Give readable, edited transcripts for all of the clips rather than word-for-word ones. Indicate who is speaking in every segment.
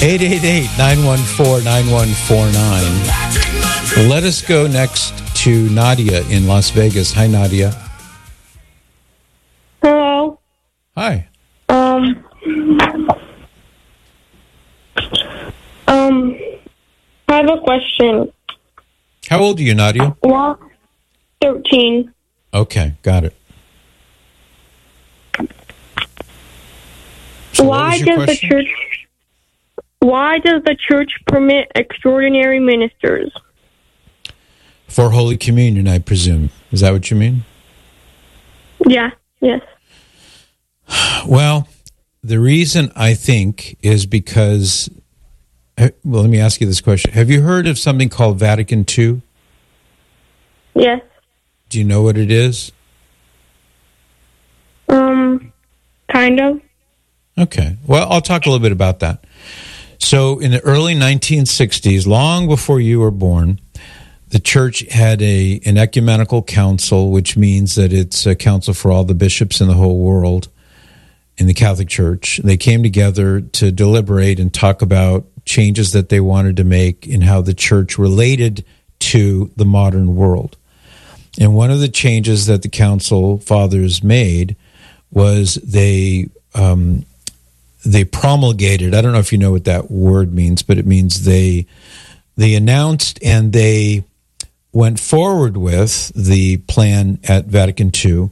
Speaker 1: 888-914-9149. Let us go next to Nadia in Las Vegas. Hi, Nadia.
Speaker 2: Hello.
Speaker 1: Hi.
Speaker 2: I have a question.
Speaker 1: How old are you, Nadia?
Speaker 2: 13.
Speaker 1: Okay, got it. So
Speaker 2: Why does the church permit extraordinary ministers?
Speaker 1: For Holy Communion, I presume. Is that what you mean?
Speaker 2: Yeah. Yes.
Speaker 1: Well, the reason I think is because, well, let me ask you this question. Have you heard of something called Vatican II?
Speaker 2: Yes.
Speaker 1: Do you know what it is?
Speaker 2: Kind of.
Speaker 1: Okay. Well, I'll talk a little bit about that. So in the early 1960s, long before you were born, the church had an ecumenical council, which means that it's a council for all the bishops in the whole world in the Catholic Church. They came together to deliberate and talk about changes that they wanted to make in how the church related to the modern world. And one of the changes that the council fathers made was they promulgated, I don't know if you know what that word means, but it means they announced and they went forward with the plan at Vatican II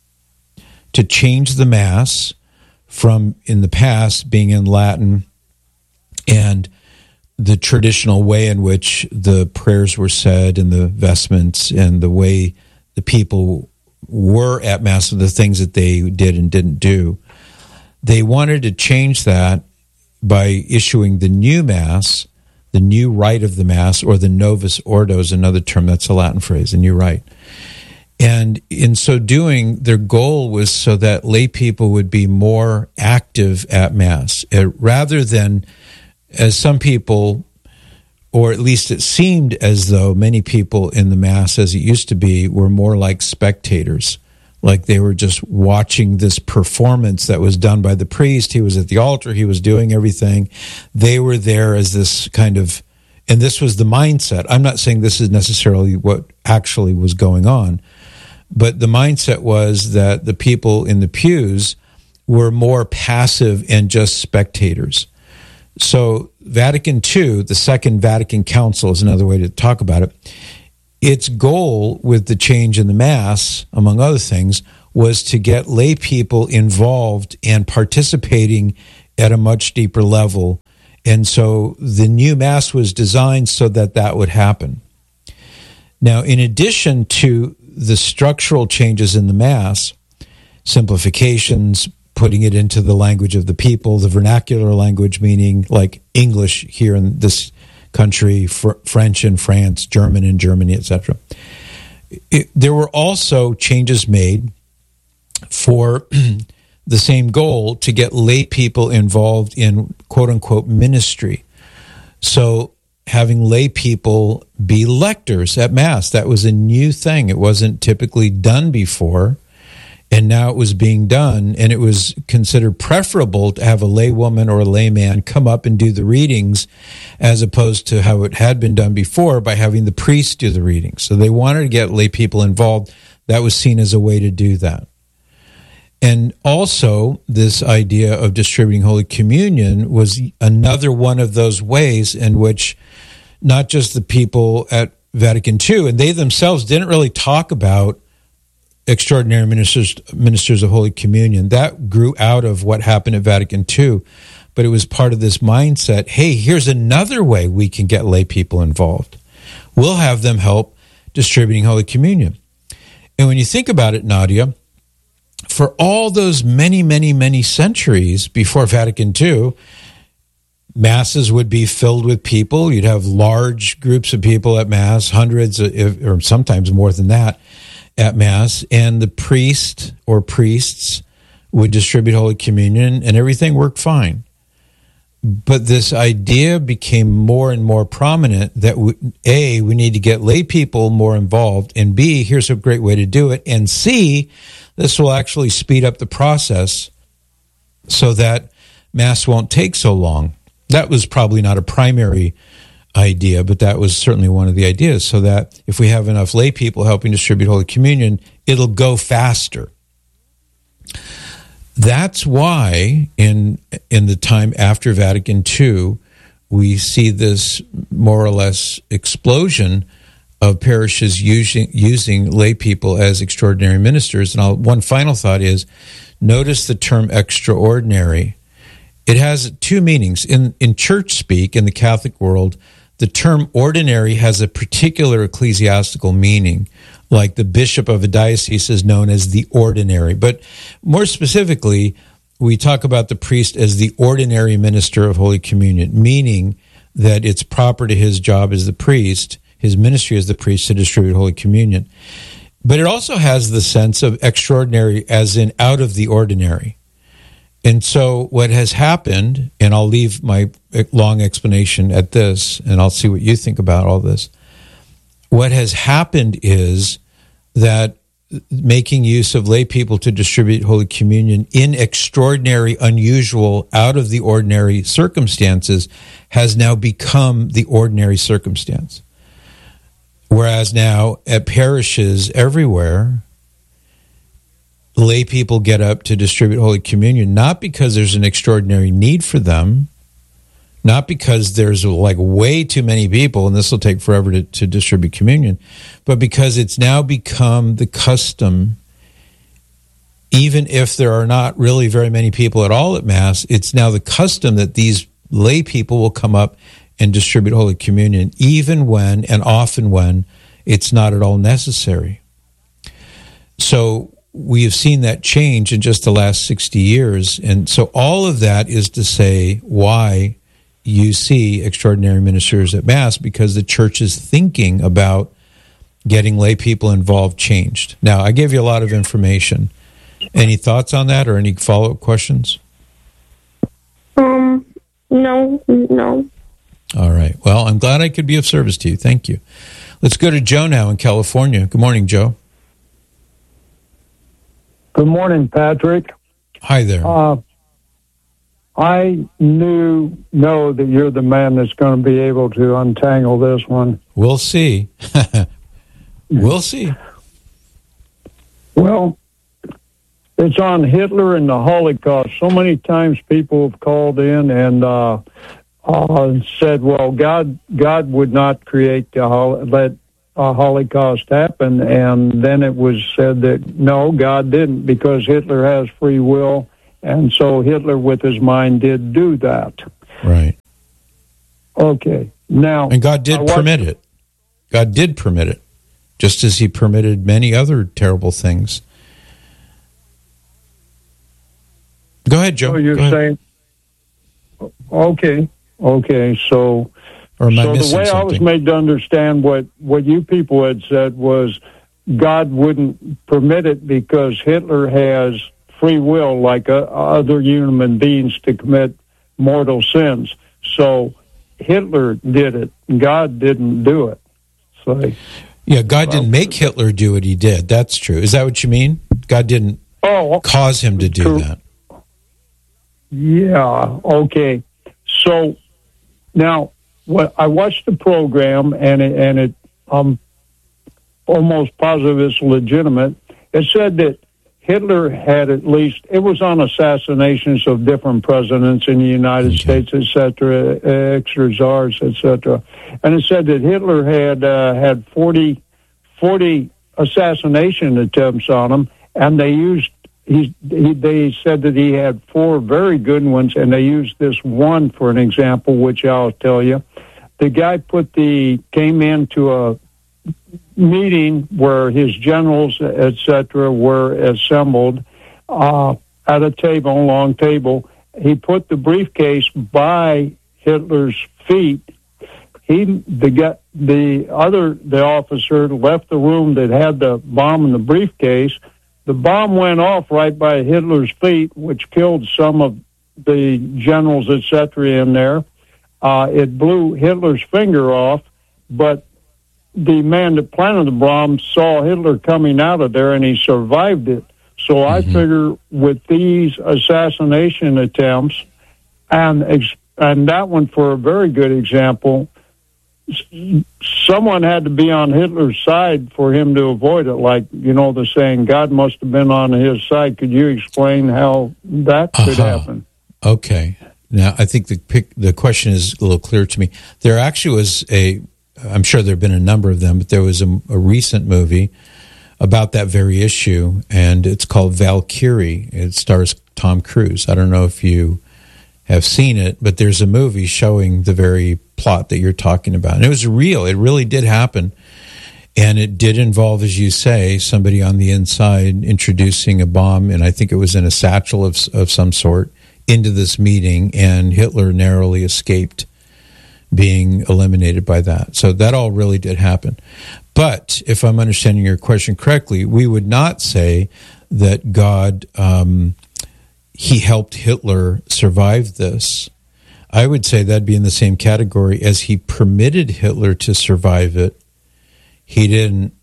Speaker 1: to change the Mass from, in the past, being in Latin and the traditional way in which the prayers were said and the vestments and the way the people were at Mass, the things that they did and didn't do. They wanted to change that by issuing the new Mass, the new rite of the Mass, or the Novus Ordo is another term. That's a Latin phrase, the new rite. And in so doing, their goal was so that lay people would be more active at Mass, rather than, as some people, or at least it seemed as though many people in the Mass, as it used to be, were more like spectators. Like they were just watching this performance that was done by the priest. He was at the altar. He was doing everything. They were there as this kind of, and this was the mindset. I'm not saying this is necessarily what actually was going on, but the mindset was that the people in the pews were more passive and just spectators. So Vatican II, the Second Vatican Council is another way to talk about it. Its goal with the change in the Mass, among other things, was to get lay people involved and participating at a much deeper level. And so the new Mass was designed so that that would happen. Now, in addition to the structural changes in the Mass, simplifications, putting it into the language of the people, the vernacular language, meaning like English here in this country, French in France, German in Germany, etc. There were also changes made for the same goal, to get lay people involved in quote-unquote ministry. So having lay people be lectors at Mass, that was a new thing. It wasn't typically done before. And now it was being done, and it was considered preferable to have a laywoman or a layman come up and do the readings, as opposed to how it had been done before by having the priest do the readings. So they wanted to get lay people involved. That was seen as a way to do that. And also, this idea of distributing Holy Communion was another one of those ways in which not just the people at Vatican II, and they themselves didn't really talk about extraordinary ministers of Holy Communion. That grew out of what happened at Vatican II, but it was part of this mindset, hey, here's another way we can get lay people involved. We'll have them help distributing Holy Communion. And when you think about it, Nadia, for all those many, many, many centuries before Vatican II, Masses would be filled with people. You'd have large groups of people at Mass, hundreds, or sometimes more than that, at Mass, and the priest or priests would distribute Holy Communion, and everything worked fine. But this idea became more and more prominent that, A, we need to get lay people more involved, and B, here's a great way to do it, and C, this will actually speed up the process so that Mass won't take so long. That was probably not a primary idea, but that was certainly one of the ideas, so that if we have enough lay people helping distribute Holy Communion, it'll go faster. That's why in the time after Vatican II, we see this more or less explosion of parishes using lay people as extraordinary ministers. And one final thought is, notice the term extraordinary. It has two meanings. In church speak, in the Catholic world, the term ordinary has a particular ecclesiastical meaning, like the bishop of a diocese is known as the ordinary. But more specifically, we talk about the priest as the ordinary minister of Holy Communion, meaning that it's proper to his job as the priest, his ministry as the priest, to distribute Holy Communion. But it also has the sense of extraordinary as in out of the ordinary. And so what has happened, and I'll leave my long explanation at this, and I'll see what you think about all this. What has happened is that making use of lay people to distribute Holy Communion in extraordinary, unusual, out of the ordinary circumstances has now become the ordinary circumstance. Whereas now at parishes everywhere, lay people get up to distribute Holy Communion, not because there's an extraordinary need for them, not because there's like way too many people and this will take forever to distribute communion, but because it's now become the custom, even if there are not really very many people at all at Mass, it's now the custom that these lay people will come up and distribute Holy Communion, even when and often when it's not at all necessary. So we have seen that change in just the last 60 years. And so all of that is to say why you see extraordinary ministers at Mass, because the church is thinking about getting lay people involved changed. Now, I gave you a lot of information. Any thoughts on that or any follow-up questions?
Speaker 2: No.
Speaker 1: All right. Well, I'm glad I could be of service to you. Thank you. Let's go to Joe now in California. Good morning, Joe.
Speaker 3: Good morning, Patrick.
Speaker 1: Hi there.
Speaker 3: I know that you're the man that's going to be able to untangle this one.
Speaker 1: We'll see. We'll see.
Speaker 3: Well, it's on Hitler and the Holocaust. So many times people have called in and said, well, God would not create let a Holocaust happen, and then it was said that no, God didn't, because Hitler has free will, and so Hitler with his mind did do that.
Speaker 1: Right.
Speaker 3: Okay. Now,
Speaker 1: and God did permit it. God did permit it, just as he permitted many other terrible things. Go ahead, Joe.
Speaker 3: So you're saying, okay, so...
Speaker 1: Or am I
Speaker 3: so
Speaker 1: missing
Speaker 3: the way
Speaker 1: something?
Speaker 3: I was made to understand what you people had said was God wouldn't permit it because Hitler has free will like other human beings to commit mortal sins. So Hitler did it. God didn't do it. So,
Speaker 1: yeah, God didn't make Hitler do what he did. That's true. Is that what you mean? God didn't cause him to do that.
Speaker 3: Yeah, okay. So now... Well, I watched the program, and I'm almost positive it's legitimate. It said that Hitler had at least, it was on assassinations of different presidents in the United States, etc., extra czars, etc. And it said that Hitler had 40 assassination attempts on him, and they said that he had 4 very good ones, and they used this one for an example, which I'll tell you. The guy came into a meeting where his generals, etc., were assembled at a long table. He put the briefcase by Hitler's feet. The officer left the room that had the bomb in the briefcase. The bomb went off right by Hitler's feet, which killed some of the generals, etc., in there. It blew Hitler's finger off, but the man that planted the bomb saw Hitler coming out of there, and he survived it. So I figure with these assassination attempts and and that one for a very good example. Someone had to be on Hitler's side for him to avoid it. Like, the saying, God must have been on his side. Could you explain how that could happen?
Speaker 1: Okay. Now, I think the question is a little clearer to me. There actually was I'm sure there have been a number of them, but there was a recent movie about that very issue, and it's called Valkyrie. It stars Tom Cruise. I don't know if you have seen it, but there's a movie showing the very plot that you're talking about. And it was real. It really did happen. And it did involve, as you say, somebody on the inside introducing a bomb, and I think it was in a satchel of some sort, into this meeting, and Hitler narrowly escaped being eliminated by that. So that all really did happen. But if I'm understanding your question correctly, we would not say that God, he helped Hitler survive this. I would say that'd be in the same category as he permitted Hitler to survive it. He didn't,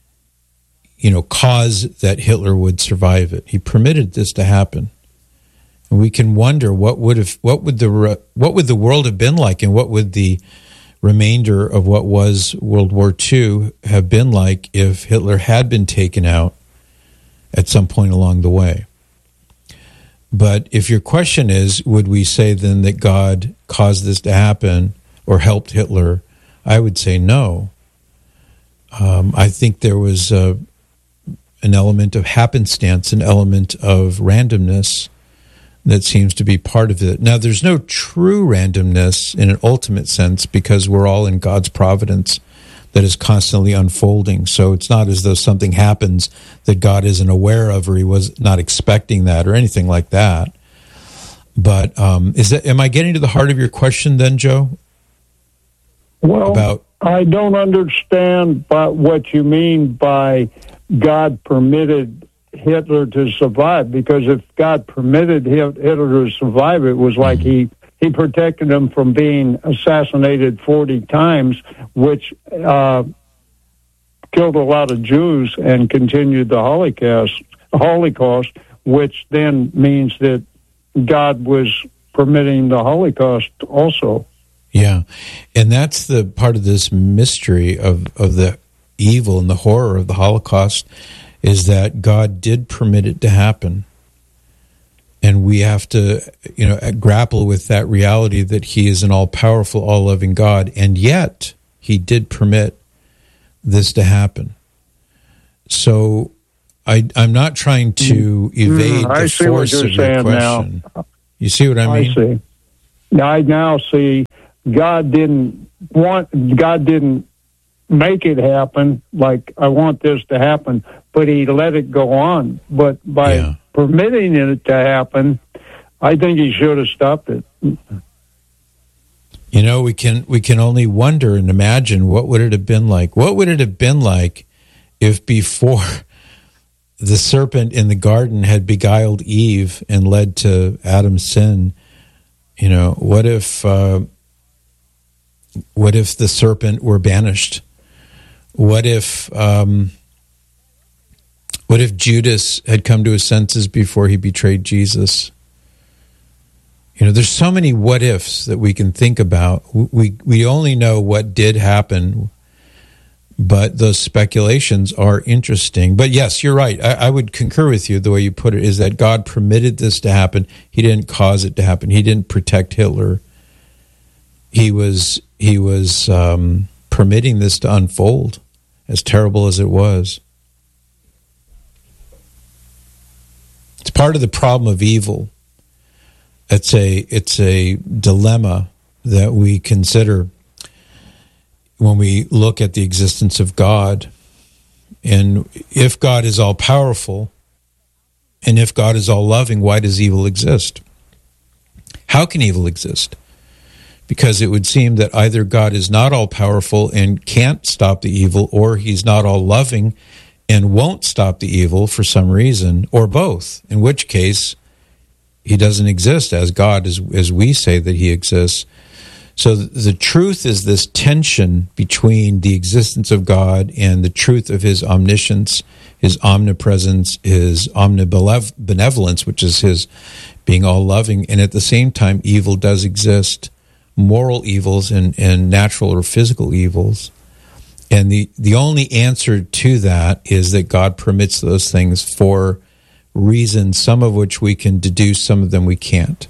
Speaker 1: cause that Hitler would survive it. He permitted this to happen. And we can wonder what would the world have been like, and what would the remainder of what was World War II have been like if Hitler had been taken out at some point along the way. But if your question is, would we say then that God caused this to happen or helped Hitler, I would say no. I think there was an element of happenstance, an element of randomness that seems to be part of it. Now, there's no true randomness in an ultimate sense, because we're all in God's providence that is constantly unfolding. So it's not as though something happens that God isn't aware of, or he was not expecting that, or anything like that. But am I getting to the heart of your question then, Joe?
Speaker 3: Well, I don't understand what you mean by God permitted Hitler to survive, because if God permitted Hitler to survive, it was like he protected him from being assassinated 40 times, which killed a lot of Jews and continued the Holocaust, which then means that God was permitting the Holocaust also.
Speaker 1: Yeah, and that's the part of this mystery of the evil and the horror of the Holocaust, is that God did permit it to happen. And we have to, grapple with that reality that he is an all-powerful, all-loving God, and yet he did permit this to happen. So I'm not trying to evade the force of your question. Now. You see what I mean?
Speaker 3: I see. I now see God didn't make it happen like I want this to happen, but he let it go on. But by permitting it to happen, I think he should have stopped it.
Speaker 1: We can only wonder and imagine what would it have been like. What would it have been like if before the serpent in the garden had beguiled Eve and led to Adam's sin? What if the serpent were banished? What if Judas had come to his senses before he betrayed Jesus? There's so many what ifs that we can think about. We only know what did happen, but those speculations are interesting. But yes, you're right. I would concur with you. The way you put it is that God permitted this to happen. He didn't cause it to happen. He didn't protect Hitler. He was permitting this to unfold, as terrible as it was. It's part of the problem of evil. It's a dilemma that we consider when we look at the existence of God. And if God is all powerful, and if God is all loving, why does evil exist? How can evil exist? Because it would seem that either God is not all powerful and can't stop the evil, or he's not all loving and won't stop the evil for some reason, or both, in which case he doesn't exist as God, as we say that he exists. So the truth is this tension between the existence of God and the truth of his omniscience, his omnipresence, his omnibenevolence, which is his being all loving, and at the same time evil does exist. moral evils and natural or physical evils. And the only answer to that is that God permits those things for reasons, some of which we can deduce, some of them we can't.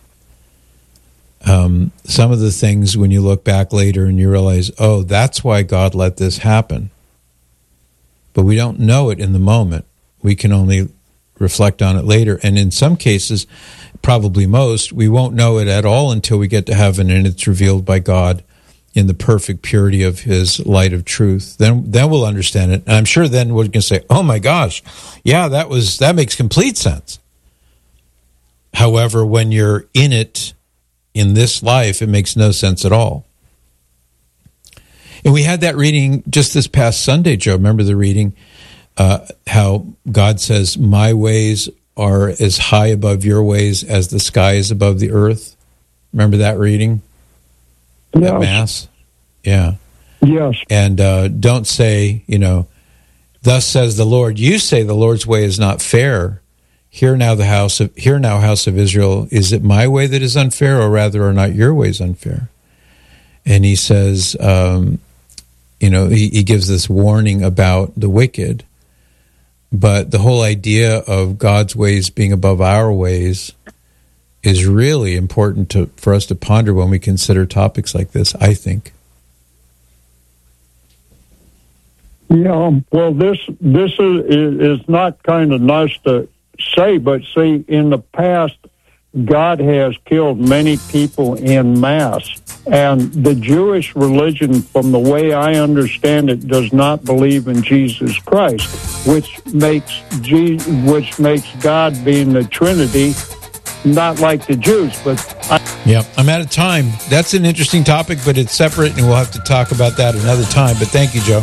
Speaker 1: Some of the things, when you look back later and you realize, oh, that's why God let this happen. But we don't know it in the moment. We can only reflect on it later. And in some cases, probably most, we won't know it at all until we get to heaven and it's revealed by God in the perfect purity of his light of truth. Then we'll understand it. And I'm sure then we're going to say, oh my gosh, yeah, that makes complete sense. However, when you're in it, in this life, it makes no sense at all. And we had that reading just this past Sunday, Joe. Remember the reading? How God says, my ways are as high above your ways as the sky is above the earth. Remember that reading?
Speaker 3: Yes.
Speaker 1: At Mass? Yeah.
Speaker 3: Yes.
Speaker 1: And don't say, thus says the Lord. You say the Lord's way is not fair. Hear now, house of Israel, is it my way that is unfair, or rather are not your ways unfair? And he says, he gives this warning about the wicked, but the whole idea of God's ways being above our ways is really important for us to ponder when we consider topics like this, I think.
Speaker 3: Yeah, well, this is not kind of nice to say, but see, in the past, God has killed many people in mass, and the Jewish religion, from the way I understand it, does not believe in Jesus Christ, which makes God being the Trinity not like the Jews.
Speaker 1: Yeah, I'm out of time. That's an interesting topic, but it's separate, and we'll have to talk about that another time. But thank you, Joe.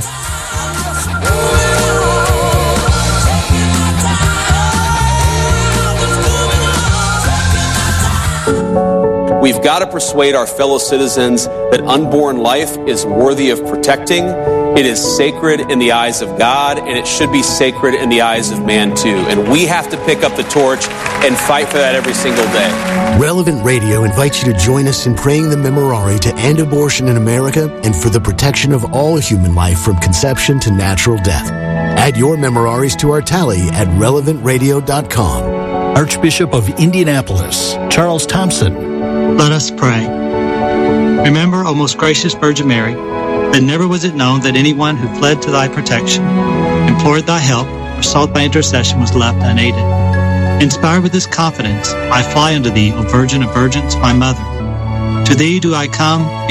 Speaker 4: We've got to persuade our fellow citizens that unborn life is worthy of protecting. It is sacred in the eyes of God, and it should be sacred in the eyes of man too. And we have to pick up the torch and fight for that every single day.
Speaker 5: Relevant Radio invites you to join us in praying the Memorare to end abortion in America and for the protection of all human life from conception to natural death. Add your Memoraries to our tally at relevantradio.com.
Speaker 6: Archbishop of Indianapolis, Charles Thompson.
Speaker 7: Let us pray. Remember, O most gracious Virgin Mary, that never was it known that anyone who fled to thy protection, implored thy help, or sought thy intercession was left unaided. Inspired with this confidence, I fly unto thee, O Virgin of Virgins, my Mother. To thee do I come,